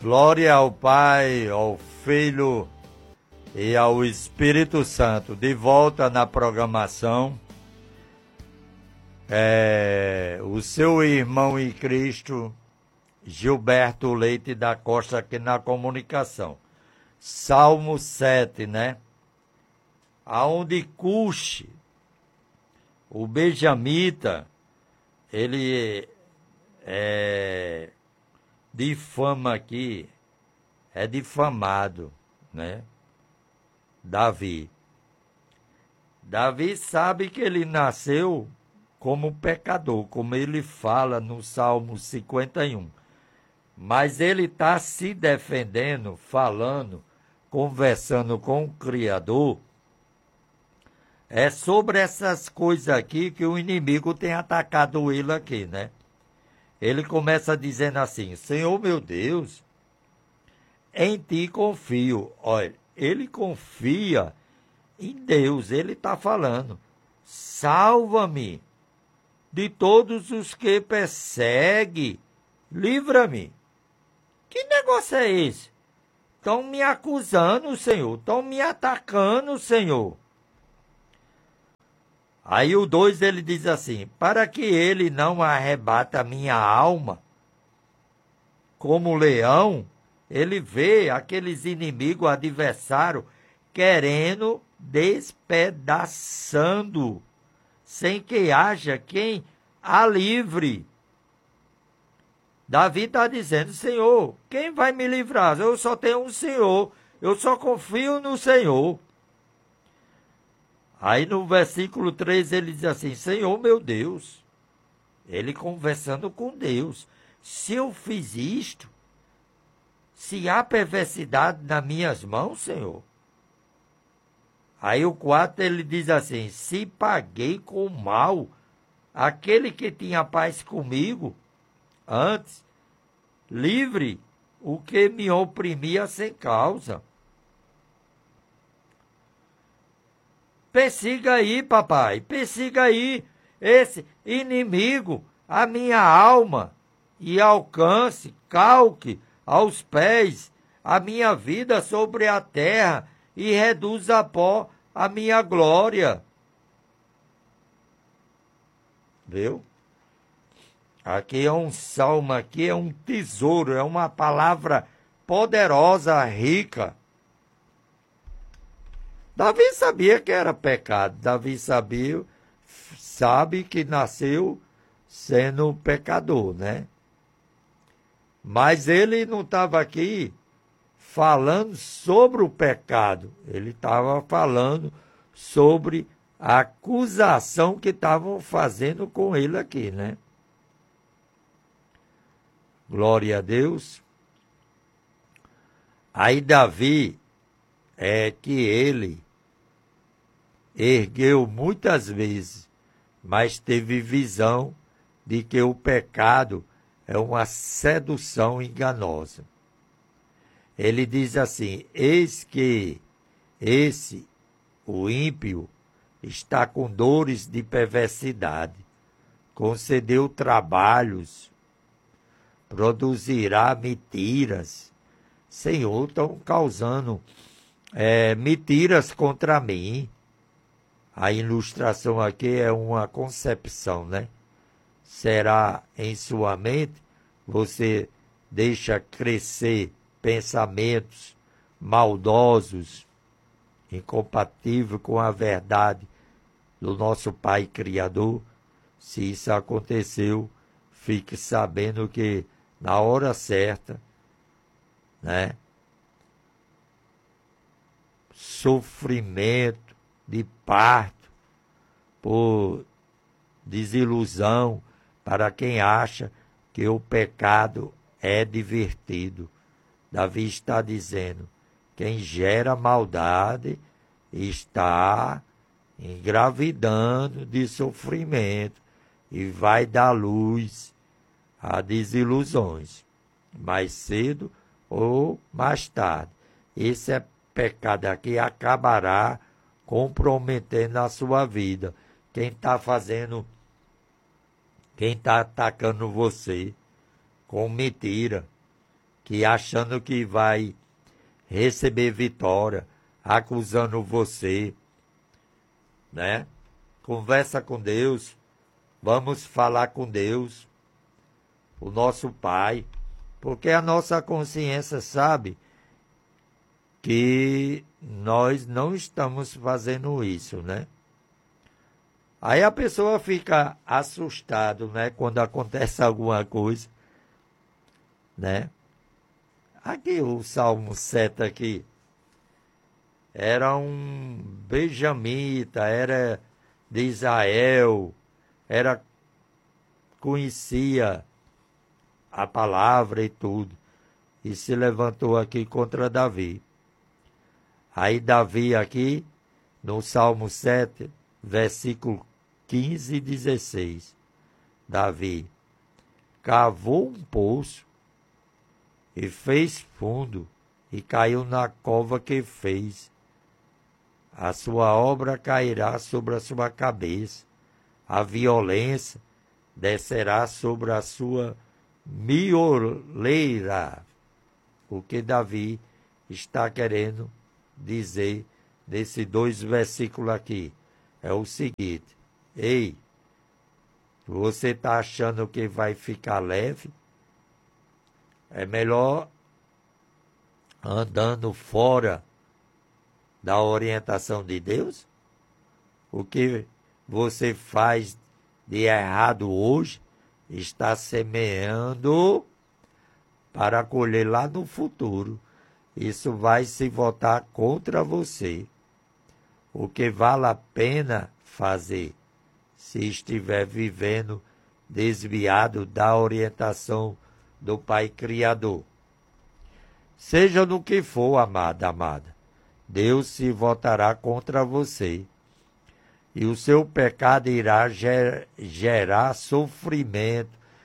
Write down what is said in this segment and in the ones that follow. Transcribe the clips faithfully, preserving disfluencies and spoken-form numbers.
Glória ao Pai, ao Filho e ao Espírito Santo. De volta na programação, é, o seu irmão em Cristo, Gilberto Leite da Costa, aqui na comunicação. Salmo sete, né? Aonde Cuxi, o benjamita, ele é difama aqui, é difamado, né? Davi. Davi sabe que ele nasceu como pecador, como ele fala no Salmo cinquenta e um. Mas ele está se defendendo, falando, conversando com o Criador. É sobre essas coisas aqui que o inimigo tem atacado ele aqui, né? Ele começa dizendo assim: Senhor meu Deus, em ti confio. Olha, ele confia em Deus, ele está falando: salva-me de todos os que perseguem, livra-me. Que negócio é esse? Estão me acusando, Senhor, estão me atacando, Senhor. Aí o dois ele diz assim: para que ele não arrebata a minha alma, como leão, ele vê aqueles inimigos, adversários, querendo despedaçando, sem que haja quem a livre. Davi está dizendo: Senhor, quem vai me livrar? Eu só tenho um Senhor, eu só confio no Senhor. Aí no versículo três ele diz assim: Senhor meu Deus, ele conversando com Deus, se eu fiz isto, se há perversidade nas minhas mãos, Senhor. Aí o quatro ele diz assim: se paguei com mal aquele que tinha paz comigo antes, livre o que me oprimia sem causa. Persiga aí, papai, persiga aí esse inimigo, a minha alma, e alcance, calque aos pés a minha vida sobre a terra e reduza a pó a minha glória. Viu? Aqui é um salmo, aqui é um tesouro, é uma palavra poderosa, rica. Davi sabia que era pecado. Davi sabia, sabe que nasceu sendo pecador, né? Mas ele não estava aqui falando sobre o pecado. Ele estava falando sobre a acusação que estavam fazendo com ele aqui, né? Glória a Deus. Aí Davi, é que ele ergueu muitas vezes, mas teve visão de que o pecado é uma sedução enganosa. Ele diz assim: eis que esse, o ímpio, está com dores de perversidade, concedeu trabalhos, produzirá mentiras. Senhor, estão causando É, mentiras contra mim. A ilustração aqui é uma concepção, né? Será em sua mente, você deixa crescer pensamentos maldosos, incompatíveis com a verdade do nosso Pai Criador. Se isso aconteceu, fique sabendo que na hora certa, né? Sofrimento de parto por desilusão para quem acha que o pecado é divertido. Davi está dizendo: quem gera maldade está engravidando de sofrimento e vai dar luz a desilusões, mais cedo ou mais tarde. Esse é pecado aqui acabará comprometendo a sua vida. Quem está fazendo, quem está atacando você com mentira, que achando que vai receber vitória, acusando você, né? Conversa com Deus, vamos falar com Deus, o nosso Pai, porque a nossa consciência sabe que nós não estamos fazendo isso, né? Aí a pessoa fica assustada, né? Quando acontece alguma coisa, né? Aqui o Salmo sete aqui. Era um benjamita, era de Israel, era, conhecia a palavra e tudo. E se levantou aqui contra Davi. Aí Davi aqui, no Salmo sete, versículo quinze e dezesseis. Davi cavou um poço e fez fundo e caiu na cova que fez. A sua obra cairá sobre a sua cabeça, a violência descerá sobre a sua mioleira. O que Davi está querendo dizer nesses dois versículos aqui é o seguinte: ei, você está achando que vai ficar leve? É melhor andando fora da orientação de Deus? O que você faz de errado hoje está semeando para colher lá no futuro. Isso vai se voltar contra você. O que vale a pena fazer, se estiver vivendo desviado da orientação do Pai Criador. Seja no que for, amada, amada, Deus se voltará contra você. E o seu pecado irá ger- gerar sofrimento,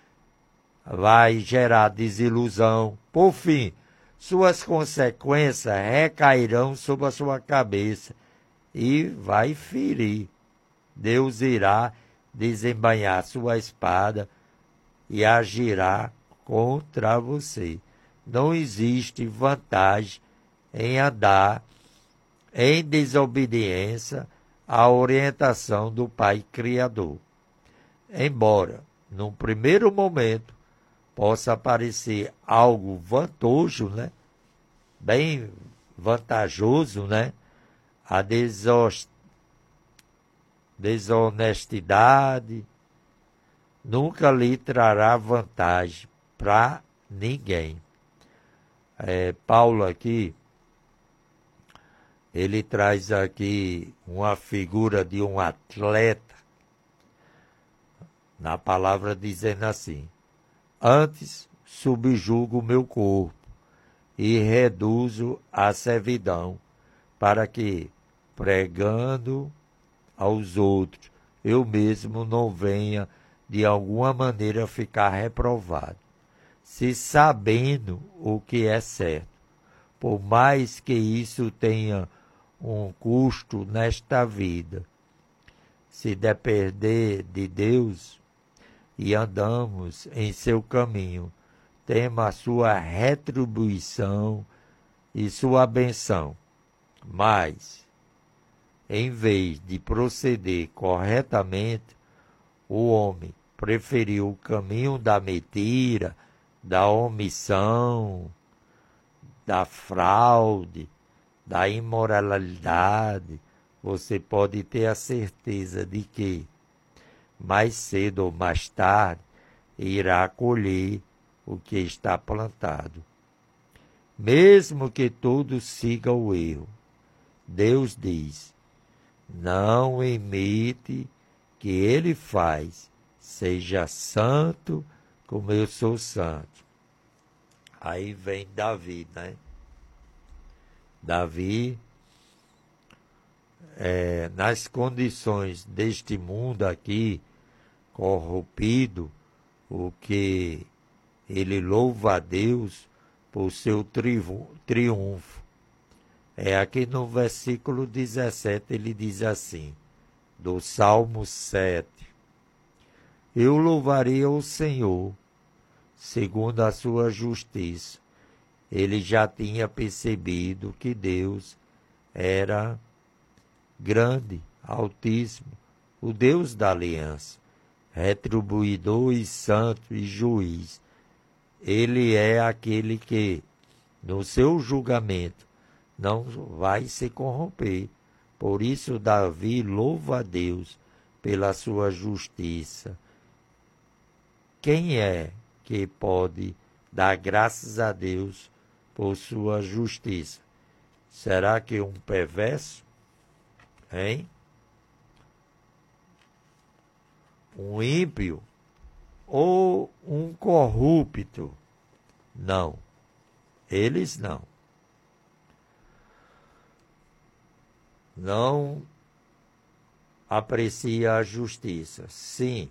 vai gerar desilusão. Por fim, suas consequências recairão sobre a sua cabeça e vai ferir. Deus irá desembainhar sua espada e agirá contra você. Não existe vantagem em andar em desobediência à orientação do Pai Criador. Embora, num primeiro momento, possa parecer algo vantajoso, né? Bem vantajoso, né? A desos- desonestidade nunca lhe trará vantagem para ninguém. É, Paulo aqui, ele traz aqui uma figura de um atleta, na palavra dizendo assim: antes subjugo o meu corpo e reduzo a servidão, para que, pregando aos outros, eu mesmo não venha de alguma maneira ficar reprovado. Se sabendo o que é certo, por mais que isso tenha um custo nesta vida, se depender de Deus e andamos em seu caminho, temos a sua retribuição e sua benção. Mas, em vez de proceder corretamente, o homem preferiu o caminho da mentira, da omissão, da fraude, da imoralidade. Você pode ter a certeza de que, mais cedo ou mais tarde, irá colher o que está plantado. Mesmo que todos sigam o erro, Deus diz: não imite que ele faz, seja santo como eu sou santo. Aí vem Davi, né? Davi, é, nas condições deste mundo aqui, corrompido, o que ele louva a Deus por seu triunfo. É aqui no versículo dezessete, ele diz assim, do Salmo sete: eu louvarei ao Senhor, segundo a sua justiça, ele já tinha percebido que Deus era grande, altíssimo, o Deus da aliança, retribuidor e santo e juiz. Ele é aquele que, no seu julgamento, não vai se corromper. Por isso, Davi louva a Deus pela sua justiça. Quem é que pode dar graças a Deus por sua justiça? Será que um perverso? Hein? Um ímpio? Ou um corrupto? Não. Eles não. Não aprecia a justiça. Sim.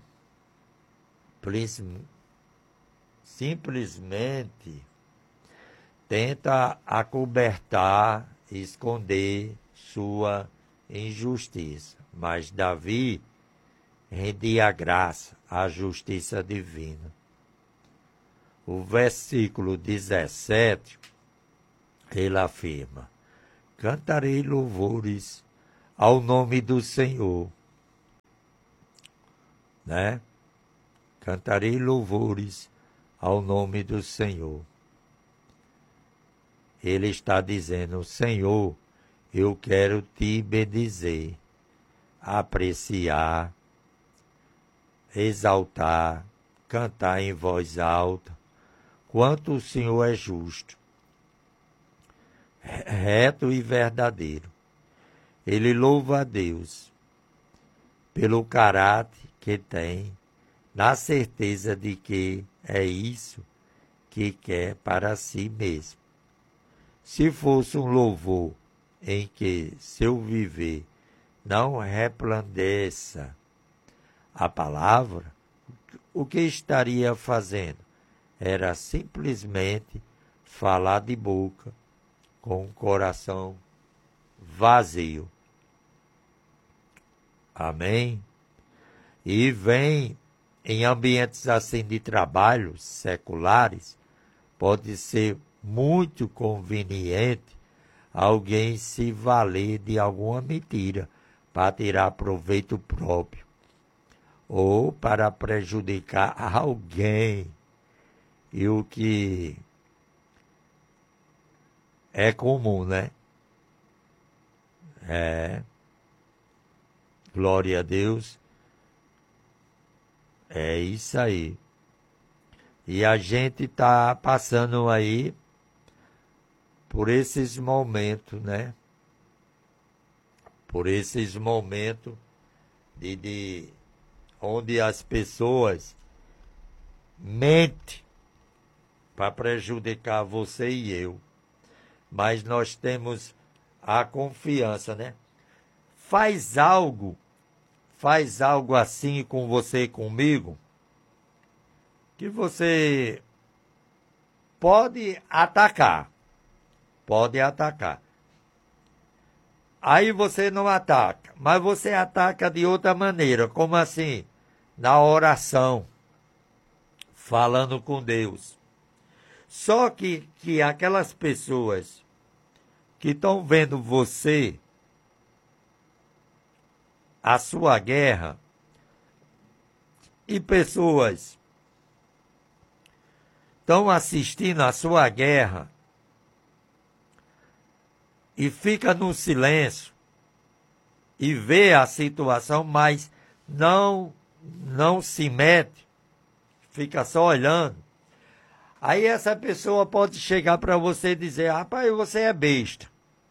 Simplesmente tenta acobertar, esconder sua injustiça. Mas Davi rendia a graça, a justiça divina. O versículo dezessete, ele afirma: cantarei louvores ao nome do Senhor, né? Cantarei louvores ao nome do Senhor. Ele está dizendo: Senhor, eu quero te bendizer, apreciar, exaltar, cantar em voz alta, quanto o Senhor é justo, reto e verdadeiro. Ele louva a Deus pelo caráter que tem, na certeza de que é isso que quer para si mesmo. Se fosse um louvor em que seu viver não resplandeça a palavra, o que estaria fazendo? Era simplesmente falar de boca, com o coração vazio. Amém? E vem em ambientes assim de trabalho seculares, pode ser muito conveniente alguém se valer de alguma mentira para tirar proveito próprio ou para prejudicar alguém. E o que é comum, né? É. Glória a Deus. É isso aí. E a gente está passando aí por esses momentos, né? Por esses momentos de, de onde as pessoas mentem para prejudicar você e eu. Mas nós temos a confiança, né? Faz algo, faz algo assim com você e comigo, que você pode atacar, pode atacar. Aí você não ataca, mas você ataca de outra maneira, como assim? Na oração, falando com Deus. Só que, que aquelas pessoas que estão vendo você, a sua guerra, e pessoas estão assistindo a sua guerra e fica no silêncio e vê a situação, mas não, não se mete, fica só olhando. Aí essa pessoa pode chegar para você e dizer: rapaz, você é besta.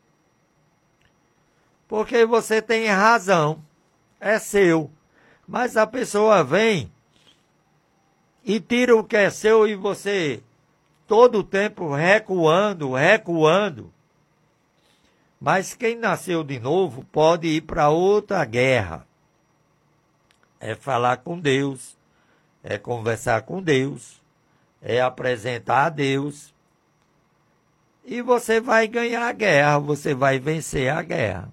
Porque você tem razão, é seu. Mas a pessoa vem e tira o que é seu e você, todo o tempo, recuando, recuando. Mas quem nasceu de novo pode ir para outra guerra. É falar com Deus, é conversar com Deus, é apresentar a Deus. E você vai ganhar a guerra, você vai vencer a guerra.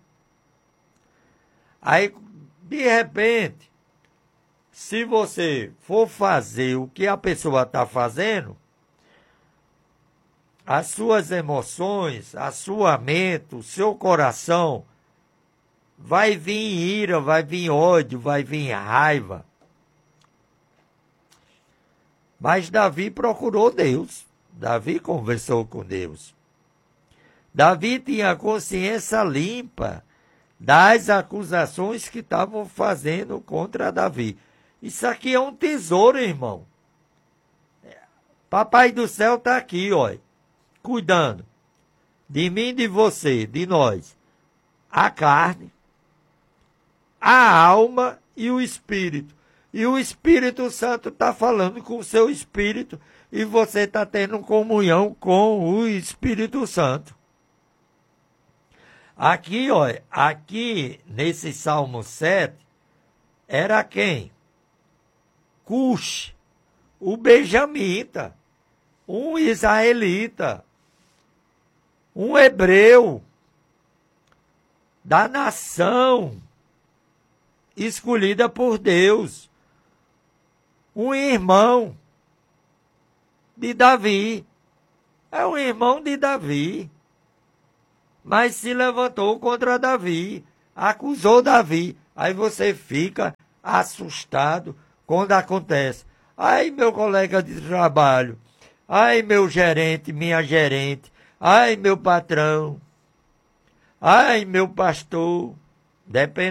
Aí, de repente, se você for fazer o que a pessoa está fazendo, as suas emoções, a sua mente, o seu coração, vai vir ira, vai vir ódio, vai vir raiva. Mas Davi procurou Deus. Davi conversou com Deus. Davi tinha a consciência limpa das acusações que estavam fazendo contra Davi. Isso aqui é um tesouro, irmão. Papai do céu está aqui, ó, cuidando de mim, de você, de nós. A carne, a alma e o espírito. E o Espírito Santo está falando com o seu espírito e você está tendo comunhão com o Espírito Santo. Aqui, ó, aqui nesse Salmo sete, era quem? Cush, o benjamita, um israelita, um hebreu da nação escolhida por Deus, um irmão de Davi, é um irmão de Davi, mas se levantou contra Davi, acusou Davi. Aí você fica assustado quando acontece. Ai, meu colega de trabalho, ai, meu gerente, minha gerente, ai, meu patrão, ai, meu pastor, depende.